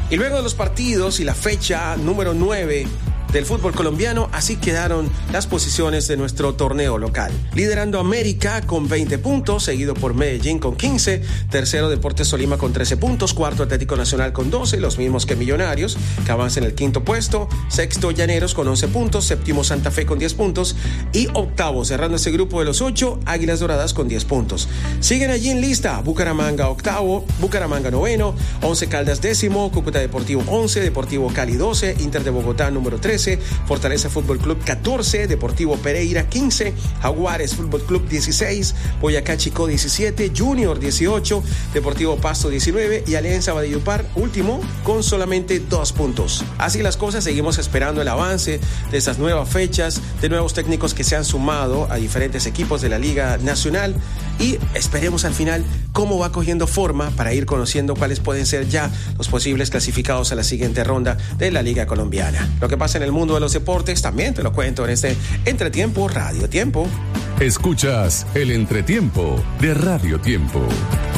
Y luego de los partidos y la fecha número 9 del fútbol colombiano, así quedaron las posiciones de nuestro torneo local. Liderando América con 20 puntos, seguido por Medellín con 15, tercero Deportes Tolima con 13 puntos, cuarto Atlético Nacional con 12, los mismos que Millonarios, que avanza en el quinto puesto, sexto Llaneros con 11 puntos, séptimo Santa Fe con 10 puntos y octavo, cerrando ese grupo de los 8, Águilas Doradas con 10 puntos. Siguen allí en lista Bucaramanga octavo, Bucaramanga noveno, 11 Caldas décimo, Cúcuta Deportivo 11, Deportivo Cali 12, Inter de Bogotá número 13, Fortaleza Fútbol Club 14, Deportivo Pereira 15, Jaguares Fútbol Club 16, Boyacá Chicó 17, Junior 18, Deportivo Pasto 19 y Alianza Valledupar último con solamente 2 puntos. Así las cosas, seguimos esperando el avance de estas nuevas fechas, de nuevos técnicos que se han sumado a diferentes equipos de la Liga Nacional y esperemos al final cómo va cogiendo forma para ir conociendo cuáles pueden ser ya los posibles clasificados a la siguiente ronda de la Liga Colombiana. Lo que pasa en el mundo de los deportes también te lo cuento en este Entretiempo Radio Tiempo. Escuchas el Entretiempo de Radio Tiempo.